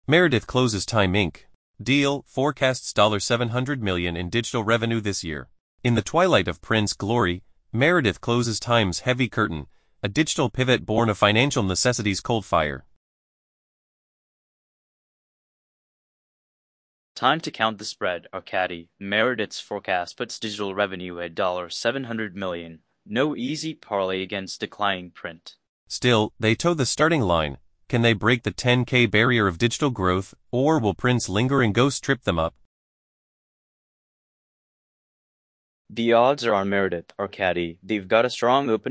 Meredith closes Time Inc. deal forecasts $700 million in digital revenue this year. In the twilight of Prince glory, Meredith closes Time's heavy curtain, a digital pivot born of financial necessity's cold fire. Time to count the spread, Arkady. Meredith's forecast puts digital revenue at $700 million. No easy parlay against declining print. Still, they toe the starting line. Can they break the 10K barrier of digital growth, or will Prince linger and ghost trip them up? The odds are on Meredith, Arkady. They've got a strong opening